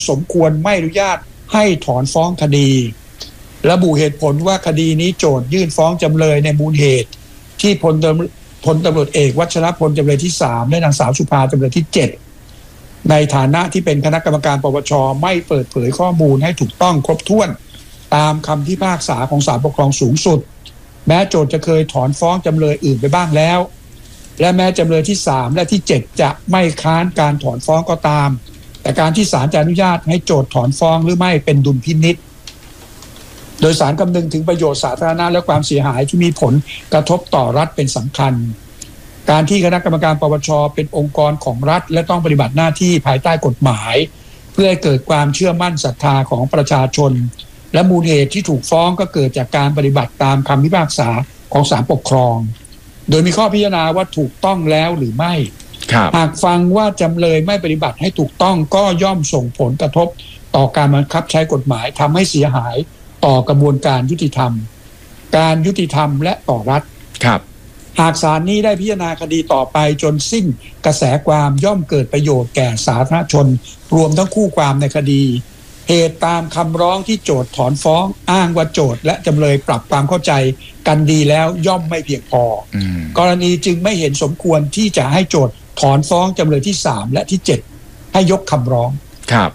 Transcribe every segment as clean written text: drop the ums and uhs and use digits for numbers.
สมควรไม่อนุญาตให้ถอนฟ้องคดีระบุเหตุผลว่าคดีนี้โจทก์ยื่นฟ้องจำเลยในมูลเหตุที่พลตำรวจเอกวัชรพลจำเลยที่3และนางสาวสุภาจำเลยที่7ในฐานะที่เป็นคณะกรรมการปปชไม่เปิดเผยข้อมูลให้ถูกต้องครบถ้วนตามคำพิพากษาของศาลปกครองสูงสุดแม้โจทก์จะเคยถอนฟ้องจำเลยอื่นไปบ้างแล้วและแม้จำเลยที่3และที่7จะไม่ค้านการถอนฟ้องก็ตามแต่การที่ศาลจะอนุญาตให้โจทก์ถอนฟ้องหรือไม่เป็นดุลพินิจโดยศาลคำนึงถึงประโยชน์สาธารณะและความเสียหายที่มีผลกระทบต่อรัฐเป็นสำคัญการที่คณะกรรมการปปชเป็นองค์กรของรัฐและต้องปฏิบัติหน้าที่ภายใต้กฎหมายเพื่อให้เกิดความเชื่อมั่นศรัทธาของประชาชนและมูลเหตุที่ถูกฟ้องก็เกิดจากการปฏิบัติตามคำพิพากษาของศาลปกครองโดยมีข้อพิจารณาว่าถูกต้องแล้วหรือไม่หากฟังว่าจำเลยไม่ปฏิบัติให้ถูกต้องก็ย่อมส่งผลกระทบต่อการบังคับใช้กฎหมายทำให้เสียหายต่อกระบวนการยุติธรรมการยุติธรรมและต่อรัฐหากศาลนี้ได้พิจารณาคดีต่อไปจนสิ้นกระแสความย่อมเกิดประโยชน์แก่สาธารณชนรวมทั้งคู่ความในคดีเหตุตามคำร้องที่โจทก์ถอนฟ้องอ้างว่าโจทก์และจำเลยปรับความเข้าใจกันดีแล้วย่อมไม่เพียงพอกรณีจึงไม่เห็นสมควรที่จะให้โจทก์ถอนฟ้องจำเลยที่3และที่7ให้ยกคำร้องครับ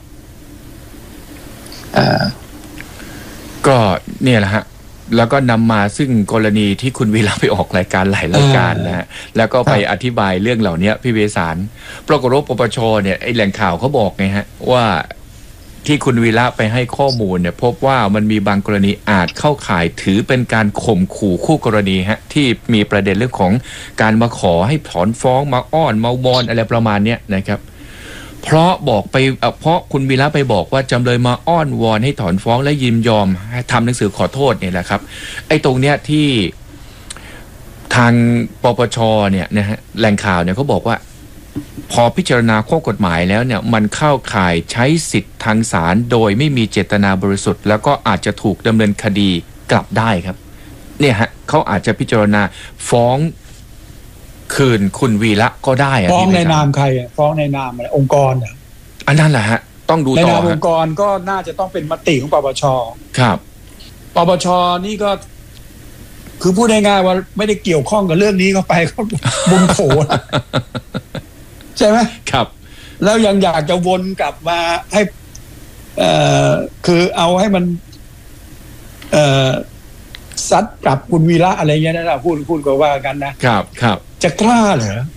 ก็เนี่ยแหละฮะแล้วก็นำมาซึ่งกรณีที่คุณวีระไปออกรายการหลายรายการนะฮะแล้วก็ไปอธิบายเรื่องเหล่านี้พี่เวสารปรากฏว่าปปชเนี่ยไอ้แหล่งข่าวเขาบอกไงฮะว่าที่คุณวีระไปให้ข้อมูลเนี่ยพบว่ามันมีบางกรณีอาจเข้าข่ายถือเป็นการข่มขู่คู่กรณีฮะที่มีประเด็นเรื่องของการมาขอให้ถอนฟ้องมาอ้อนมาวอนอะไรประมาณเนี้ยนะครับเพราะคุณวีระไปบอกว่าจำเลยมาอ้อนวอนให้ถอนฟ้องและยินยอมให้ทำหนังสือขอโทษเนี่ยแหละครับไอ้ตรงเนี้ยที่ทางปปชเนี่ยนะฮะแหล่งข่าวเนี่ยเขาบอกว่าพอพิจารณาข้อกฎหมายแล้วเนี่ยมันเข้าข่ายใช้สิทธิ์ทางศาลโดยไม่มีเจตนาบริสุทธิ์แล้วก็อาจจะถูกดำเนินคดีกลับได้ครับเนี่ยฮะเขาอาจจะพิจารณาฟ้องคืนคุณวีระก็ได้ฟ้องในนามใครฟ้องในนามอะไรองค์กรอันนั้นแหละฮะต้องดูต่อในนามองค์กรก็น่าจะต้องเป็นมติของปปชครับปปชนี่ก็คือพูดง่ายๆว่าไม่ได้เกี่ยวข้องกับเรื่องนี้ก็ไปเขาบุญโขใช่ไหมครับแล้วยังอยากจะวนกลับมาให้คือเอาให้มันซัดกลับคุณวีระอะไรเงี้ยนะพูดก็ว่ากันนะครับจะกล้าเหรอ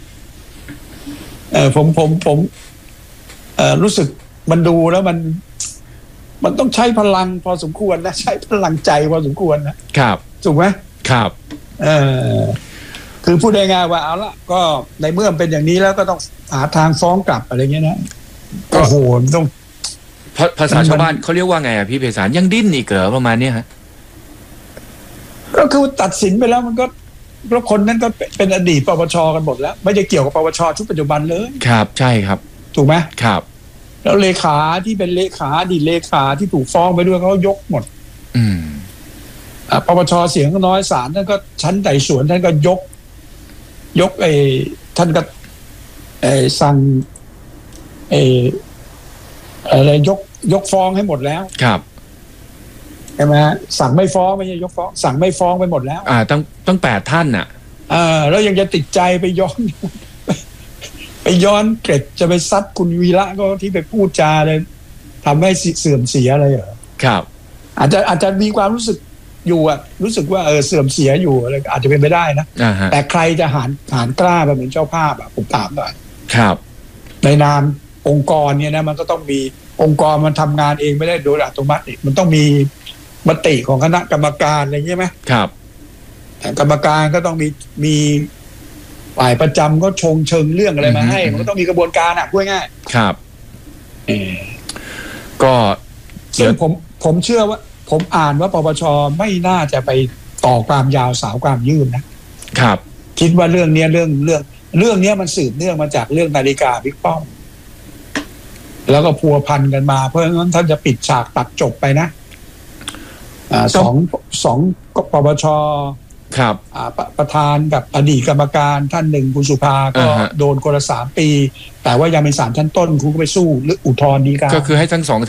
ผมรู้สึกมันดูแล้วมันต้องใช้พลังพอสมควรนะใช้พลังใจพอสมควรนะครับถูกไหมครับคือพูดง่ายๆว่าเอาละก็ในเมื่อเป็นอย่างนี้แล้วก็ต้องหาทางฟ้องกลับอะไรเงี้ยนะโอ้โหต้องภาษาชาวบ้านเขาเรียกว่าไงพี่เภสัชยังดิ้นอีกเหรอประมาณนี้ฮะก็คือตัดสินไปแล้วมันก็เพราะคนนั้นก็เป็นอดีตปปชกันหมดแล้วไม่ได้เกี่ยวกับปปชชุดปัจจุบันเลยครับใช่ครับถูกไหมครับแล้วเลขาที่เป็นเลขาอดีตเลขาที่ถูกฟ้องไปด้วยเขายกหมดปปชเสียงน้อยศาลท่านก็ชั้นไต่สวนท่านก็ยกท่านก็สั่งอะไรยกฟ้องให้หมดแล้วครับใช่ไหมสั่งไม่ฟ้องไม่ใช่ยกฟ้องสั่งไม่ฟ้องไปหมดแล้วต้อง8ท่านน่ะแล้วยังจะติดใจไปย้อนเกร็ดจะไปซัดคุณวีระก็ที่ไปพูดจาเลยทำให้เสื่อมเสียอะไรเหรอครับอาจจะมีความรู้สึกอยู่รู้สึกว่าเสื่อมเสียอยู่อะไรอาจจะเป็นไปได้นะแต่ใครจะหารกล้าไปเป็นเจ้าภาพผมถามหน่อยครับในนามองค์กรเนี่ยนะมันก็ต้องมีองค์กรมันทำงานเองไม่ได้โดยอัตโนมัติมันต้องมีมติของคณะกรรมการอะไรใช่ไหมครับกรรมการก็ต้องมีฝ่ายประจำก็เชิงเรื่องอะไรมาให้มันก็ต้องมีกระบวนการพูดง่ายครับก็ซึ่งผมเชื่อว่าผมอ่านว่าปปชไม่น่าจะไปต่อความยาวสาวความยืดนะครับคิดว่าเรื่องนี้เรื่องนี้มันสืบเนื่องมาจากเรื่องนาฬิกาบิ๊กป้อมแล้วก็พัวพันกันมาเพราะงั้นท่านจะปิดฉากตัดจบไปนะสองปปชครับประธานกับอดีตกรรมการท่านหนึ่งคุณสุภาก็โดนคนละ3 ปีแต่ว่ายังเป็นศาลชั้นต้นคุณก็ไปสู้หรืออุทธรณ์ฎีกาก็คือให้ทั้งสอง